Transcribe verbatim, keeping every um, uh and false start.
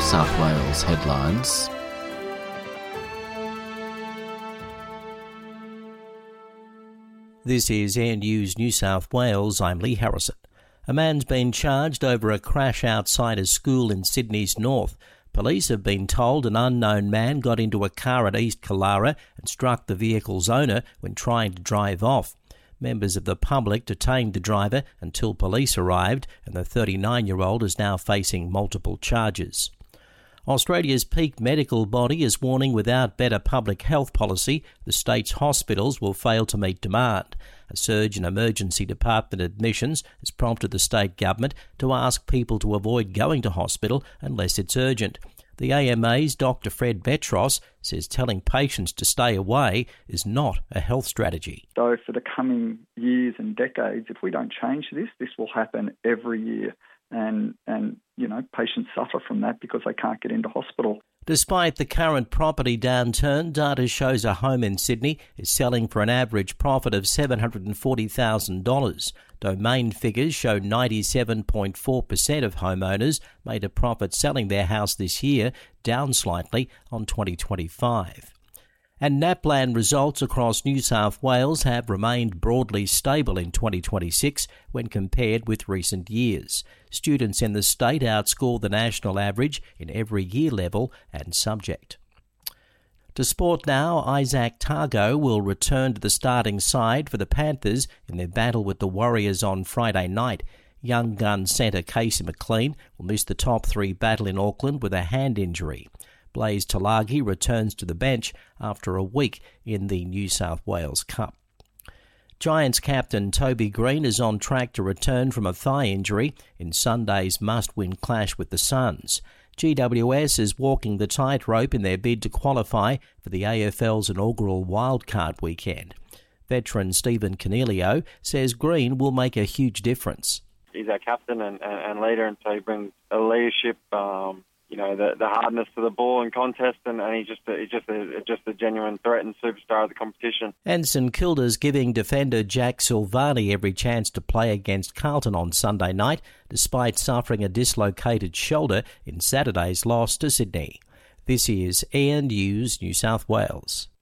South Wales headlines. This is Air News New South Wales. I'm Lee Harrison. A man's been charged over a crash outside a school in Sydney's north. Police have been told an unknown man got into a car at East Killara and struck the vehicle's owner when trying to drive off. Members of the public detained the driver until police arrived, and the thirty-nine-year-old is now facing multiple charges. Australia's peak medical body is warning without better public health policy, the state's hospitals will fail to meet demand. A surge in emergency department admissions has prompted the state government to ask people to avoid going to hospital unless it's urgent. The A M A's Doctor Fred Betros says telling patients to stay away is not a health strategy. So for the coming years and decades, if we don't change this, this will happen every year. And, and, you know, patients suffer from that because they can't get into hospital. Despite the current property downturn, data shows a home in Sydney is selling for an average profit of seven hundred forty thousand dollars. Domain figures show ninety-seven point four percent of homeowners made a profit selling their house this year, down slightly on twenty twenty-five. And NAPLAN results across New South Wales have remained broadly stable in twenty twenty-six when compared with recent years. Students in the state outscore the national average in every year level and subject. To sport now, Isaac Targo will return to the starting side for the Panthers in their battle with the Warriors on Friday night. Young gun centre Casey McLean will miss the top three battle in Auckland with a hand injury. Blaze Talagi returns to the bench after a week in the New South Wales Cup. Giants captain Toby Green is on track to return from a thigh injury in Sunday's must-win clash with the Suns. G W S is walking the tightrope in their bid to qualify for the A F L's inaugural wildcard weekend. Veteran Stephen Cornelio says Green will make a huge difference. He's our captain and, and, and leader, and so he brings a leadership, um, you know, the, the hardness to the ball in contest, and, and he's just a, he's just a, just a genuine threat and superstar of the competition. And St Kilda's giving defender Jack Silvani every chance to play against Carlton on Sunday night, despite suffering a dislocated shoulder in Saturday's loss to Sydney. This is Air News New South Wales.